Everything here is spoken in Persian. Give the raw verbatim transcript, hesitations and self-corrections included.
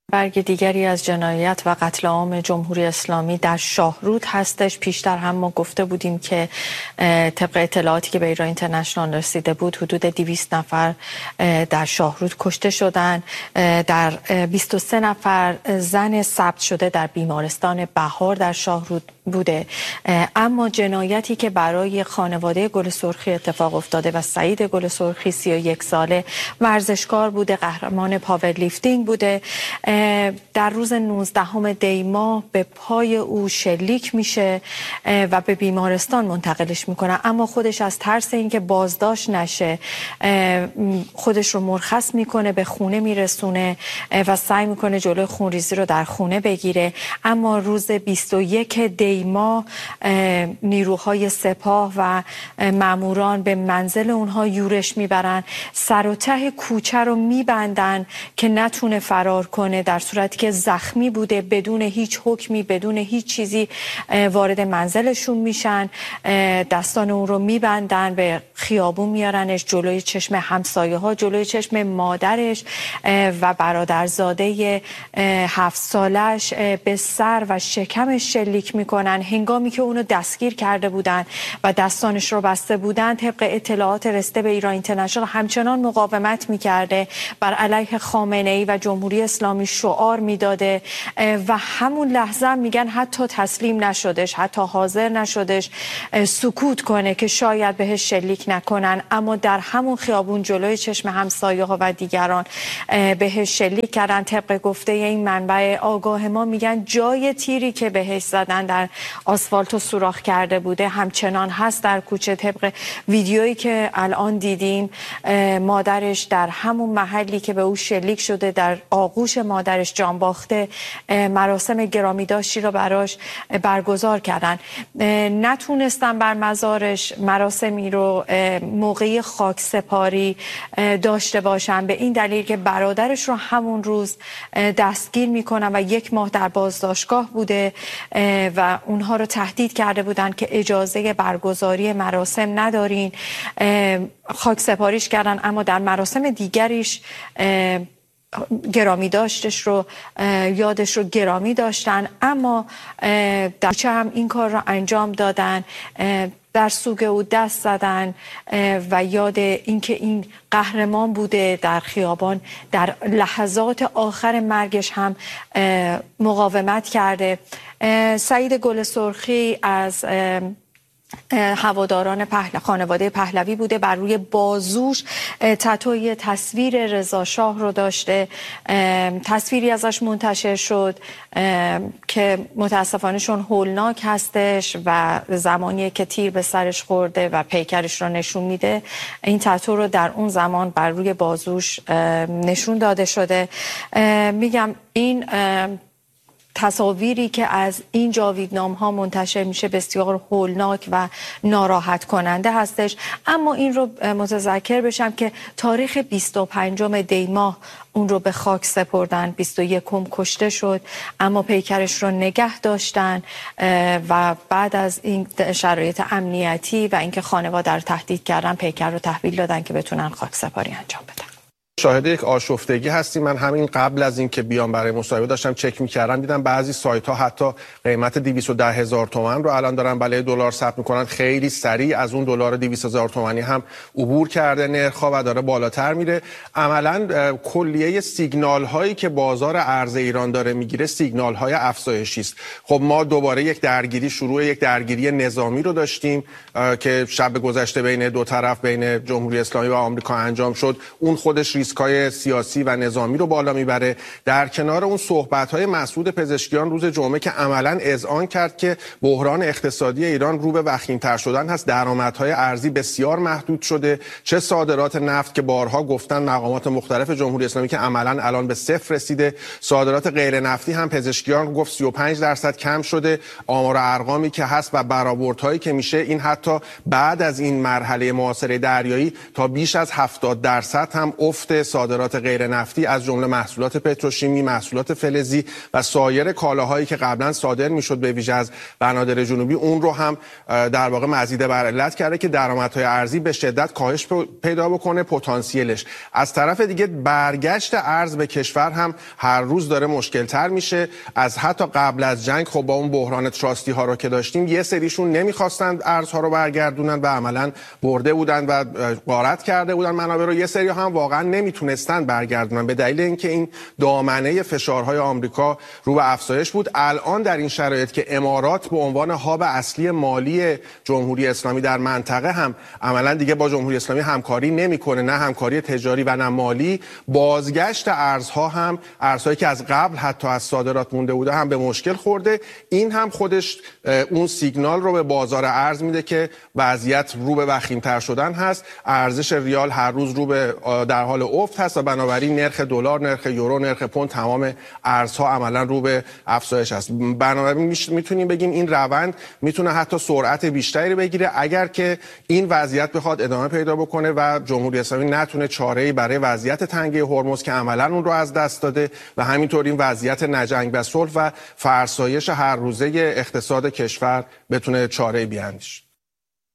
برگ دیگری از جنایت و قتل عام جمهوری اسلامی در شاهرود هستش. پیشتر هم ما گفته بودیم که طبق اطلاعاتی که به ایران اینترنشنال رسیده بود حدود دویست نفر در شاهرود کشته شدن. در بیست و سه نفر زن ثبت شده در بیمارستان بهار در شاهرود بوده. اما جنایتی که برای خانواده گل سرخی اتفاق افتاده و سعید گل سرخی سی و یک ساله ورزشکار بوده، قهرمان پاور لیفتینگ بوده، در روز نوزدهم دی ماه به پای او شلیک میشه و به بیمارستان منتقلش میکنه. اما خودش از ترس اینکه بازداشت نشه خودش رو مرخص میکنه، به خونه میرسونه و سعی میکنه جلوی خونریزی رو در خونه بگیره. اما روز بیست و یک دی ماه نیروهای سپاه و ماموران به منزل اونها یورش میبرن، سر و ته کوچه رو میبندن که نتونه فرار کنه، در صورتی که زخمی بوده. بدون هیچ حکمی، بدون هیچ چیزی وارد منزلشون میشن، دستان اون رو میبندن، به خیابون میارنش، جلوی چشم همسایه ها، جلوی چشم مادرش و برادرزاده هفت سالش به سر و شکمش شلیک میکنن. هنگامی که اونو دستگیر کرده بودن و دستانش رو بسته بودن، طبق اطلاعات رسیده به ایران اینترنشنال همچنان مقاومت میکرده، بر علیه خامنه ای و جمهوری اسلامی شعار میداده و همون لحظه میگن حتی تسلیم نشدش، حتی حاضر نشدش سکوت کنه که شاید بهش شلیک نکنن. اما در همون خیابون جلوی چشم همسایه ها و دیگران بهش شلیک کردن. طبق گفته این منبع آگاه ما میگن جای تیری که بهش زدن در آسفالت و سوراخ کرده بوده همچنان هست در کوچه. طبق ویدیویی که الان دیدیم مادرش در همون محلی که به او شلیک شده در آغوش مادرش جان باخته، مراسم گرامی داشتی رو براش برگزار کردن. نتونستن بر مزارش مراسمی رو موقعی خاک سپاری داشته باشن، به این دلیل که برادرش رو همون روز دستگیر میکنن و یک ماه در بازداشتگاه بوده و اونها رو تهدید کرده بودن که اجازه برگزاری مراسم ندارین. خاک سپاریش کردن، اما در مراسم دیگریش گرامی داشتش رو یادش رو گرامی داشتن، اما در چه هم این کار رو انجام دادن، در سوگ او دست زدن و یاد اینکه این قهرمان بوده در خیابان در لحظات آخر مرگش هم مقاومت کرده. سعید گل سرخی از هواداران پهل... خانواده پهلوی بوده. بر روی بازوش تتوی تصویر رضا شاه رو داشته. تصویری ازش منتشر شد که متاسفانه چون هولناک هستش و زمانیه که تیر به سرش خورده و پیکرش رو نشون میده، این تتو رو در اون زمان بر روی بازوش نشون داده شده. میگم این تصاویری که از این جاویدنام ها منتشر میشه بسیار هولناک و ناراحت کننده هستش. اما این رو متذکر بشم که تاریخ بیست و پنجم دی ماه اون رو به خاک سپردن، بیست و یکم کشته شد، اما پیکرش رو نگه داشتن و بعد از این شرایط امنیتی و اینکه خانواده رو تهدید کردن پیکر رو تحویل دادن که بتونن خاک سپاری انجام بدن. شاهد یک آشفتگی هستیم. من همین قبل از این که بیام برای مصاحبه داشتم چک می‌کردم، دیدم بعضی سایت ها حتی قیمت دویست و ده هزار تومان رو الان دارن برای دلار ثبت می‌کنن. خیلی سریع از اون دلار دویست هزار تومانی هم عبور کرده نرخ‌ها و داره بالاتر میره. عملاً کلیه سیگنال هایی که بازار ارز ایران داره میگیره سیگنال های افزایشی است. خب ما دوباره یک درگیری شروع یک درگیری نظامی رو داشتیم که شب گذشته بین دو طرف، بین جمهوری اسلامی و آمریکا انجام شد. اون خودش ریسک‌های سیاسی و نظامی رو بالا میبره. در کنار اون صحبت‌های مسعود پزشکیان روز جمعه که عملاً اذعان کرد که بحران اقتصادی ایران رو به وخیم‌تر شدن هست، درآمدهای ارزی بسیار محدود شده، چه صادرات نفت که بارها گفتن مقامات مختلف جمهوری اسلامی که عملاً الان به صفر رسیده، صادرات غیر نفتی هم پزشکیان گفت سی و پنج درصد کم شده. آمار و ارقامی که هست و برآوردهایی که میشه این حتی بعد از این مرحله محاصره دریایی تا بیش از هفتاد درصد هم افت رشد صادرات غیر نفتی از جمله محصولات پتروشیمی، محصولات فلزی و سایر کالاهایی که قبلا صادر میشد به ویژه از بنادر جنوبی، اون رو هم در واقع مزید بر علت کرده که درآمدهای ارزی به شدت کاهش پیدا بکنه پتانسیلش. از طرف دیگه برگشت ارز به کشور هم هر روز داره مشکل‌تر میشه. از حتی قبل از جنگ خب با اون بحران تراستی ها رو که داشتیم، یه سریشون نمیخواستن ارزها رو برگردونن و عملاً برده بودن و غارت کرده بودن منابع رو. یه سری هم واقعا نمیتونستن برگردونن به دلیل اینکه این دامنه فشارهای آمریکا رو به افزایش بود. الان در این شرایط که امارات به عنوان هاب اصلی مالی جمهوری اسلامی در منطقه هم عملاً دیگه با جمهوری اسلامی همکاری نمیکنه، نه همکاری تجاری و نه مالی، بازگشت ارزها هم ارزهایی که از قبل حتی از صادرات مونده بوده هم به مشکل خورده. این هم خودش اون سیگنال رو به بازار ارز میده که وضعیت رو به وخیم‌تر شدن هست. ارزش ریال هر روز رو به در حال افت هست و بنابراین نرخ دلار، نرخ یورو، نرخ پوند، تمام ارزها عملا رو به افزایش هست. بنابراین میتونیم بگیم این روند میتونه حتی سرعت بیشتری بگیره اگر که این وضعیت بخواد ادامه پیدا بکنه و جمهوری اسلامی نتونه چاره‌ای برای وضعیت تنگه هرمز که عملا اون رو از دست داده و همینطور این وضعیت نجنگ و صلح و فرسایش هر روزه اقتصاد کشور بتونه چاره‌ای بیاندیشه.